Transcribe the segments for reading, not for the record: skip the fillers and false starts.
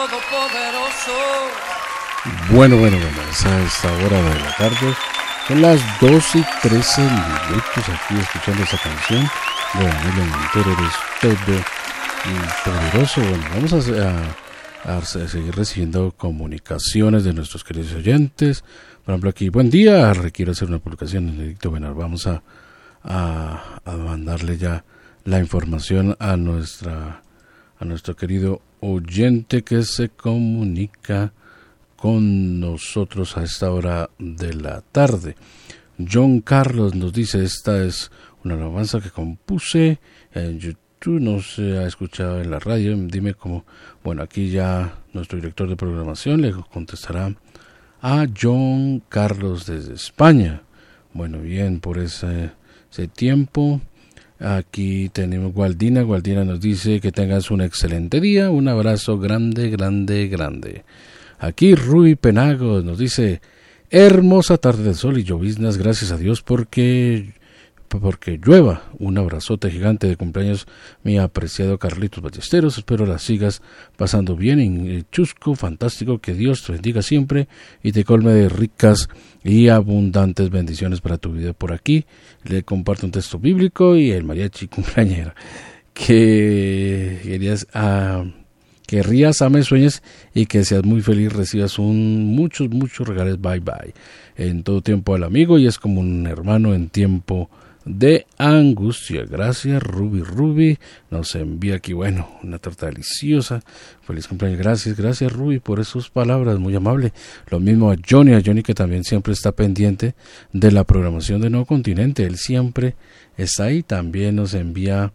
Todopoderoso. Bueno, es a esta hora de la tarde, son las 12:13 aquí escuchando esa canción de Daniel Montero, Eres Todopoderoso. Bueno, vamos a seguir recibiendo comunicaciones de nuestros queridos oyentes. Por ejemplo, aquí, buen día, requiero hacer una publicación en el Edicto Benar. Vamos a mandarle ya la información a nuestro querido oyente que se comunica con nosotros a esta hora de la tarde. John Carlos nos dice, esta es una alabanza que compuse en YouTube, no se ha escuchado en la radio, dime cómo. Bueno, aquí ya nuestro director de programación le contestará a John Carlos desde España. Bueno, bien, por ese tiempo. Aquí tenemos Gualdina nos dice que tengas un excelente día, un abrazo grande. Aquí Rui Penagos nos dice, hermosa tarde de sol y lloviznas, gracias a Dios porque llueva. Un abrazote gigante de cumpleaños, mi apreciado Carlitos Ballesteros, espero la sigas pasando bien en Chusco, fantástico, que Dios te bendiga siempre y te colme de ricas y abundantes bendiciones para tu vida. Por aquí le comparto un texto bíblico y el mariachi cumpleañera, que rías, ames, sueñes y que seas muy feliz, recibas muchos regalos, bye. En todo tiempo al amigo y es como un hermano en tiempo de angustia. Gracias, Ruby nos envía aquí, bueno, una tarta deliciosa. Feliz cumpleaños, gracias Ruby por esas palabras, muy amable. Lo mismo a Johnny que también siempre está pendiente de la programación de Nuevo Continente, él siempre está ahí, también nos envía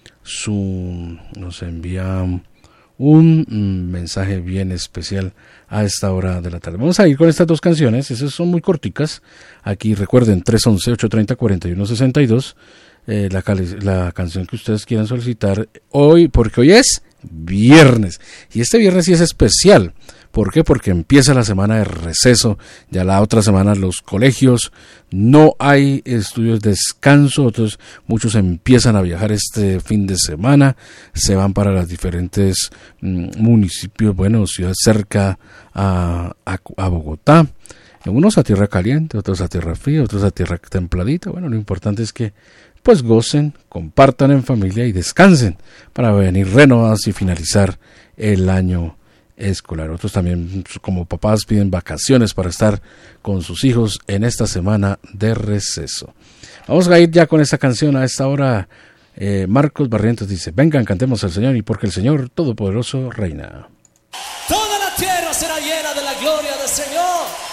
un mensaje bien especial a esta hora de la tarde. Vamos a ir con estas dos canciones, esas son muy corticas. Aquí recuerden 311-830-4162, la canción que ustedes quieran solicitar hoy, porque hoy es viernes y este viernes sí es especial. ¿Por qué? Porque empieza la semana de receso, ya la otra semana los colegios, no hay estudios de descanso, entonces muchos empiezan a viajar este fin de semana, se van para los diferentes municipios, bueno, ciudades cerca a Bogotá, unos a tierra caliente, otros a tierra fría, otros a tierra templadita. Bueno, lo importante es que pues gocen, compartan en familia y descansen para venir renovados y finalizar el año escolar. Otros también como papás piden vacaciones para estar con sus hijos en esta semana de receso. Vamos a ir ya con esta canción a esta hora. Marcos Barrientos dice, vengan, cantemos al Señor y porque el Señor Todopoderoso reina. Toda la tierra será llena de la gloria del Señor.